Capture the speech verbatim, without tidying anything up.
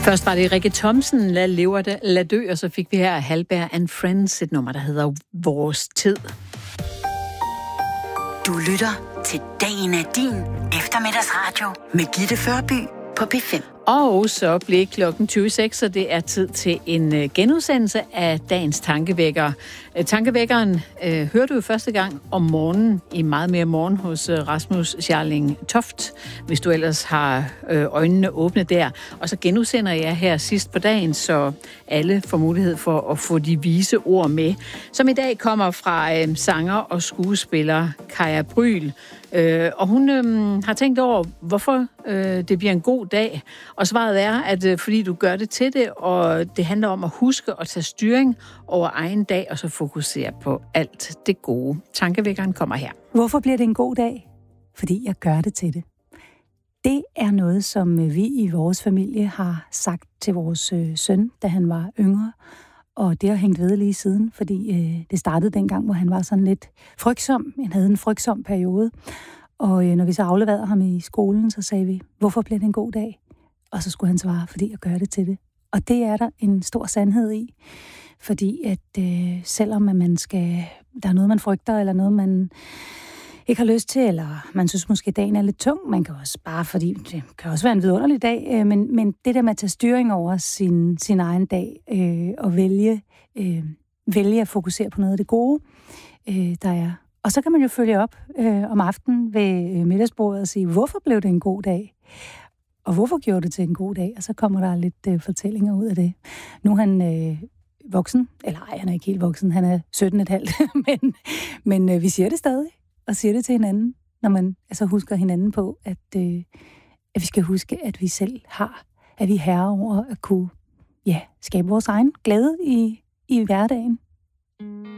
Først var det Rikke Thomsen, Lad lever det, lad dø, og så fik vi her Halberg and Friends, et nummer, der hedder Vores Tid. Du lytter til Dagen er din eftermiddagsradio med Gitte Førby på P fem. Og så blev klokken tyve seks, så det er tid til en genudsendelse af dagens tankevækker. Tankevækkeren øh, hørte du jo første gang om morgenen i Meget mere morgen hos Rasmus Scharling Toft, hvis du ellers har øh, øjnene åbne der. Og så genudsender jeg her sidst på dagen, så alle får mulighed for at få de vise ord med, som i dag kommer fra øh, sanger og skuespiller Kaja Bryl. Øh, og hun øh, har tænkt over, hvorfor øh, det bliver en god dag. Og svaret er, at øh, fordi du gør det til det, og det handler om at huske at tage styring over egen dag, og så fokusere på alt det gode. Tankevækkeren kommer her. Hvorfor bliver det en god dag? Fordi jeg gør det til det. Det er noget, som vi i vores familie har sagt til vores øh, søn, da han var yngre. Og det har hængt ved lige siden, fordi øh, det startede dengang, hvor han var sådan lidt frygtsom. Han havde en frygtsom periode. Og øh, når vi så afleverede ham i skolen, så sagde vi, hvorfor bliver det en god dag? Og så skulle han svare, fordi jeg gør det til det. Og det er der en stor sandhed i. Fordi at øh, selvom at man skal, der er noget, man frygter, eller noget, man ikke har lyst til, eller man synes måske, at dagen er lidt tung. Man kan også bare, fordi det kan også være en vidunderlig dag, øh, men, men det der med at tage styring over sin, sin egen dag, øh, og vælge, øh, vælge at fokusere på noget af det gode, øh, der er. Og så kan man jo følge op øh, om aftenen ved øh, middagsbordet og sige, hvorfor blev det en god dag? Og hvorfor gjorde det til en god dag? Og så kommer der lidt øh, fortællinger ud af det. Nu er han øh, voksen, eller ej, han er ikke helt voksen, han er sytten komma fem, men, men øh, vi siger det stadig. Og siger det til hinanden, når man altså husker hinanden på, at, øh, at vi skal huske, at vi selv har, at vi er herre over at kunne ja, skabe vores egen glæde i, i hverdagen.